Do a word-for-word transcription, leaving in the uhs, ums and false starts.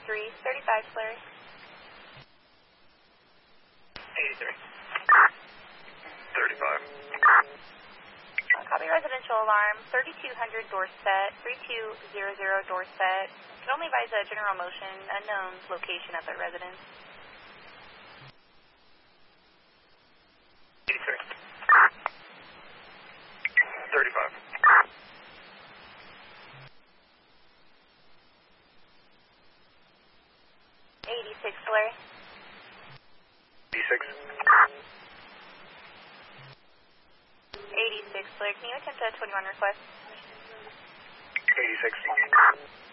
eighty-three, thirty-five, Larry. eighty-three. thirty-five. Uh, copy residential alarm, thirty-two hundred Dorset, thirty-two hundred Dorset. Can only advise a general motion, unknown location of the residence. eighty-three. thirty-five. eighty-six, Larry. eighty-six. eighty-six, Larry. Can you attempt a twenty-one request? eighty-six.